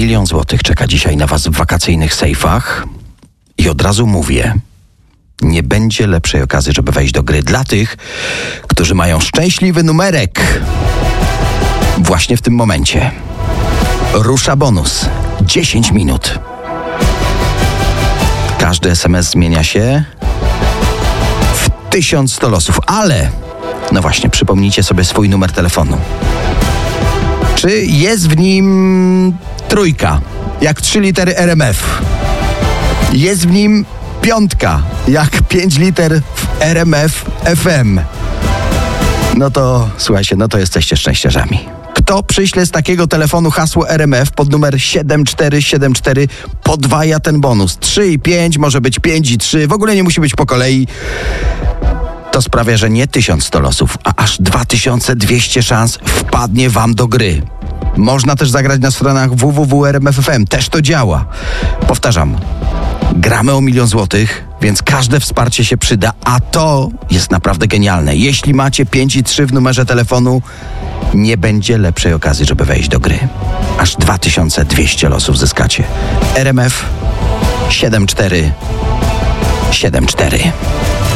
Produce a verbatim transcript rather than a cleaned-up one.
Milion złotych czeka dzisiaj na was w wakacyjnych sejfach. I od razu mówię, nie będzie lepszej okazji, żeby wejść do gry dla tych, którzy mają szczęśliwy numerek. Właśnie w tym momencie rusza bonus. dziesięć minut. Każdy es em es zmienia się w tysiąc sto losów, ale no właśnie, przypomnijcie sobie swój numer telefonu. Czy jest w nim trójka, jak trzy litery er em ef? Jest w nim piątka, jak pięć liter w er em ef ef em? No to słuchajcie, no to jesteście szczęściarzami. Kto przyśle z takiego telefonu hasło er em ef pod numer siedem cztery siedem cztery, podwaja ten bonus. trzy i pięć, może być pięć i trzy, w ogóle nie musi być po kolei. To sprawia, że nie tysiąc sto losów, a aż dwa tysiące dwieście szans wpadnie wam do gry. Można też zagrać na stronach w w w kropka er em ef kropka ef em. Też to działa. Powtarzam, gramy o milion złotych, więc każde wsparcie się przyda, a to jest naprawdę genialne. Jeśli macie pięć i trzy w numerze telefonu, nie będzie lepszej okazji, żeby wejść do gry. Aż dwa tysiące dwieście losów zyskacie. er em ef siedem cztery siedem cztery.